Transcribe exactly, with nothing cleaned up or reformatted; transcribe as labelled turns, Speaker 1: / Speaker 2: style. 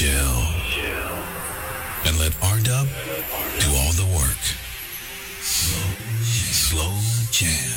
Speaker 1: chill, and let R-Dub do all the work. Slow, slow jam.